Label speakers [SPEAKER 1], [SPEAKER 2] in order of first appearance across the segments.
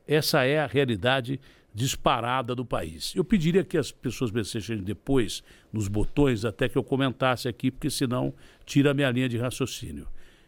[SPEAKER 1] Essa é a realidade disparada do país. Eu pediria que as pessoas mexessem depois nos botões até que eu comentasse aqui, porque senão tira a minha linha de raciocínio.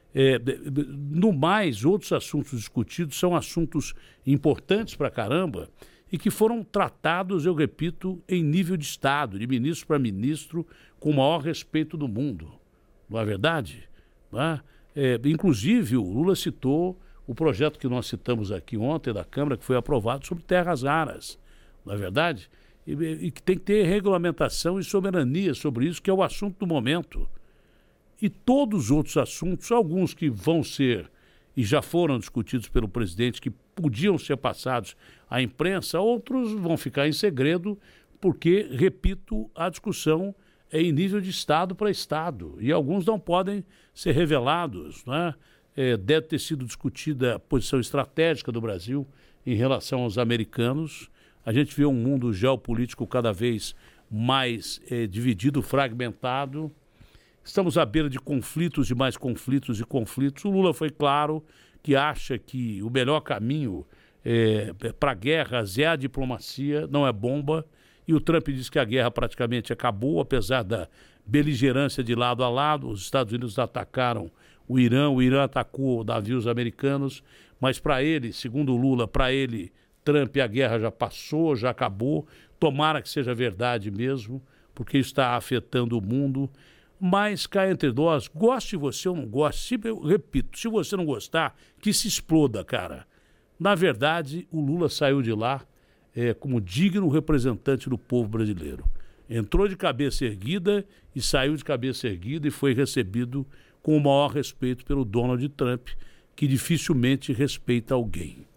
[SPEAKER 1] No mais, outros assuntos discutidos são assuntos importantes para caramba e que foram tratados, eu repito, em nível de Estado, de ministro para ministro, com o maior respeito do mundo. Não é verdade? Não é? Inclusive, o Lula citou o projeto que nós citamos aqui ontem da Câmara, que foi aprovado sobre terras raras. Não é verdade? E que tem que ter regulamentação e soberania sobre isso, que é o assunto do momento. E todos os outros assuntos, alguns que vão ser e já foram discutidos pelo presidente, que podiam ser passados à imprensa, outros vão ficar em segredo, porque, repito, a discussão é em nível de Estado para Estado, e alguns não podem ser revelados, né? Deve ter sido discutida a posição estratégica do Brasil em relação aos americanos. A gente vê um mundo geopolítico cada vez mais dividido, fragmentado. Estamos à beira de conflitos e mais conflitos e conflitos. O Lula foi claro que acha que o melhor caminho para guerras é a diplomacia, não é bomba. E o Trump diz que a guerra praticamente acabou, apesar da beligerância de lado a lado. Os Estados Unidos atacaram o Irã atacou navios americanos, mas para ele, segundo o Lula, para ele, Trump, a guerra já passou, já acabou. Tomara que seja verdade mesmo, porque está afetando o mundo. Mas cá entre nós, goste você ou não goste, eu repito, se você não gostar, que se exploda, cara. Na verdade, o Lula saiu de lá como digno representante do povo brasileiro. Entrou de cabeça erguida e saiu de cabeça erguida e foi recebido com o maior respeito pelo Donald Trump, que dificilmente respeita alguém.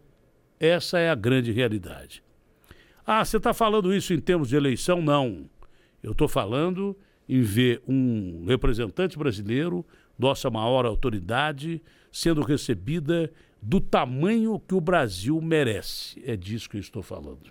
[SPEAKER 1] Essa é a grande realidade. Ah, você está falando isso em termos de eleição? Não. Eu estou falando em ver um representante brasileiro, nossa maior autoridade, sendo recebida do tamanho que o Brasil merece. É disso que eu estou falando.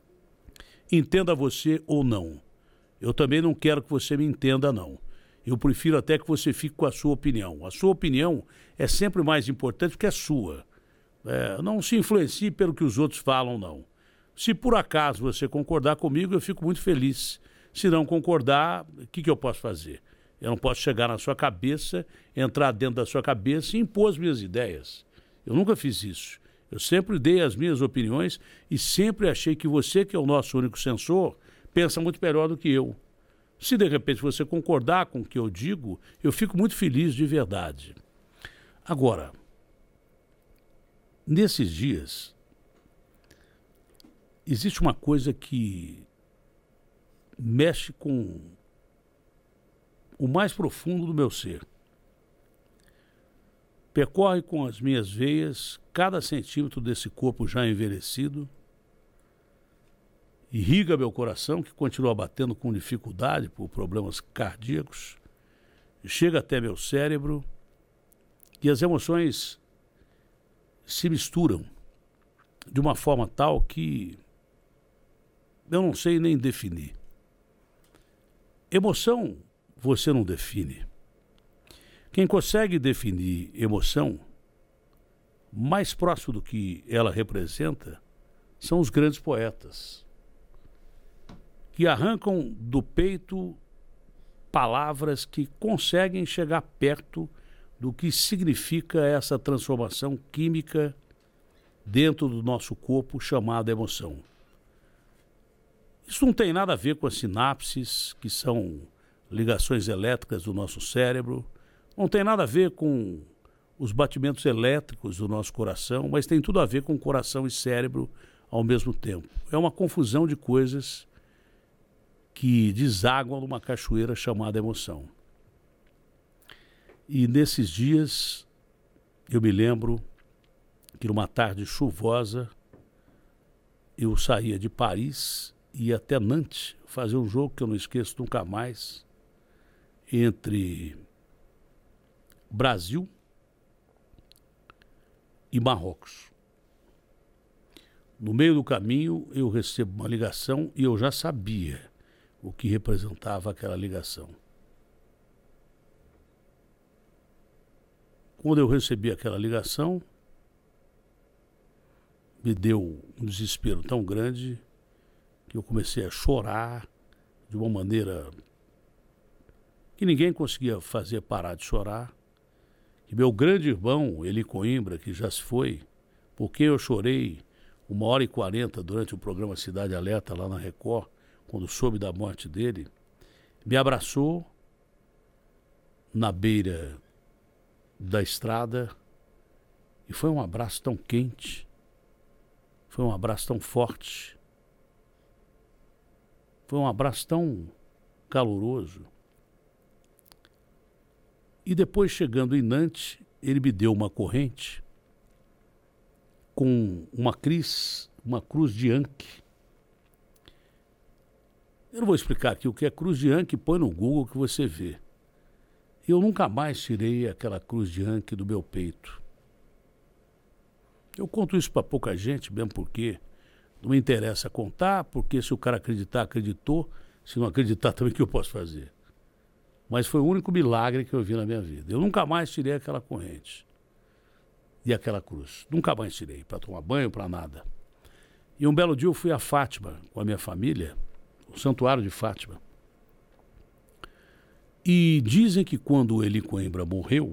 [SPEAKER 1] Entenda você ou não. Eu também não quero que você me entenda, não. Eu prefiro até que você fique com a sua opinião. A sua opinião é sempre mais importante que a sua. Não se influencie pelo que os outros falam, não. Se por acaso você concordar comigo, eu fico muito feliz. Se não concordar, o que eu posso fazer? Eu não posso chegar na sua cabeça, entrar dentro da sua cabeça e impor as minhas ideias. Eu nunca fiz isso. Eu sempre dei as minhas opiniões e sempre achei que você, que é o nosso único censor, pensa muito melhor do que eu. Se de repente você concordar com o que eu digo, eu fico muito feliz de verdade. Agora, nesses dias, existe uma coisa que mexe com o mais profundo do meu ser. Percorre com as minhas veias cada centímetro desse corpo já envelhecido, irriga meu coração, que continua batendo com dificuldade por problemas cardíacos, chega até meu cérebro e as emoções se misturam de uma forma tal que eu não sei nem definir. Emoção você não define. Quem consegue definir emoção, mais próximo do que ela representa, são os grandes poetas, que arrancam do peito palavras que conseguem chegar perto do que significa essa transformação química dentro do nosso corpo chamada emoção. Isso não tem nada a ver com as sinapses, que são ligações elétricas do nosso cérebro, não tem nada a ver com os batimentos elétricos do nosso coração, mas tem tudo a ver com coração e cérebro ao mesmo tempo. É uma confusão de coisas que desaguam numa cachoeira chamada emoção. E nesses dias, eu me lembro que numa tarde chuvosa, eu saía de Paris e ia até Nantes fazer um jogo que eu não esqueço nunca mais, entre Brasil e Marrocos. No meio do caminho, eu recebo uma ligação e eu já sabia o que representava aquela ligação. Quando eu recebi aquela ligação, me deu um desespero tão grande que eu comecei a chorar de uma maneira que ninguém conseguia fazer parar de chorar. E meu grande irmão, Eli Coimbra, que já se foi, porque eu chorei 1h40 durante o programa Cidade Alerta lá na Record, quando soube da morte dele, me abraçou na beira da estrada e foi um abraço tão quente, foi um abraço tão forte, foi um abraço tão caloroso. E depois, chegando em Nantes, ele me deu uma corrente com uma cruz de Anki. Eu não vou explicar aqui o que é cruz de Anki, põe no Google que você vê. Eu nunca mais tirei aquela cruz de Anki do meu peito. Eu conto isso para pouca gente, mesmo porque não me interessa contar, porque se o cara acreditar, acreditou. Se não acreditar, também o que eu posso fazer? Mas foi o único milagre que eu vi na minha vida. Eu nunca mais tirei aquela corrente e aquela cruz. Nunca mais tirei, para tomar banho, para nada. E um belo dia eu fui a Fátima com a minha família, o Santuário de Fátima. E dizem que quando o Eli Coimbra morreu,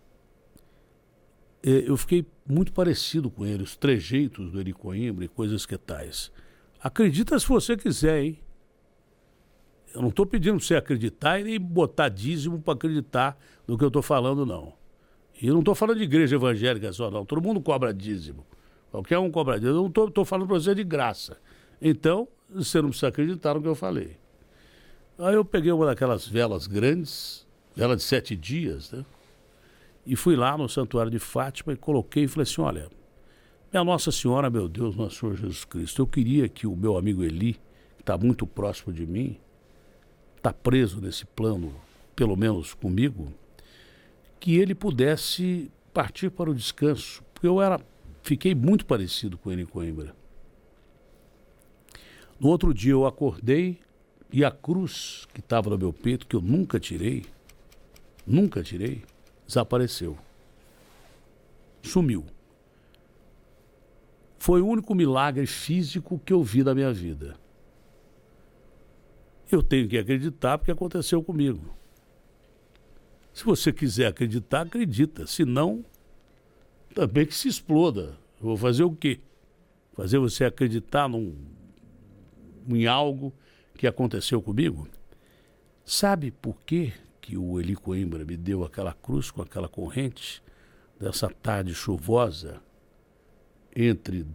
[SPEAKER 1] eu fiquei muito parecido com ele, os trejeitos do Eli Coimbra e coisas que tais. Acredita se você quiser, hein? Eu não estou pedindo para você acreditar e nem botar dízimo para acreditar no que eu estou falando, não. E eu não estou falando de igreja evangélica só, não. Todo mundo cobra dízimo. Qualquer um cobra dízimo. Eu não estou falando para você de graça. Então, você não precisa acreditar no que eu falei. Aí eu peguei uma daquelas velas grandes, vela de 7 dias, né? E fui lá no Santuário de Fátima e coloquei e falei assim, olha, minha Nossa Senhora, meu Deus, nosso Senhor Jesus Cristo, eu queria que o meu amigo Eli, que está muito próximo de mim, está preso nesse plano, pelo menos comigo, que ele pudesse partir para o descanso. Porque fiquei muito parecido com Eli Coimbra. No outro dia eu acordei e a cruz que estava no meu peito, que eu nunca tirei, desapareceu. Sumiu. Foi o único milagre físico que eu vi na minha vida. Eu tenho que acreditar porque aconteceu comigo. Se você quiser acreditar, acredita. Se não, também que se exploda. Eu vou fazer o quê? Fazer você acreditar em algo que aconteceu comigo? Sabe por quê que o Eli Coimbra me deu aquela cruz com aquela corrente dessa tarde chuvosa entre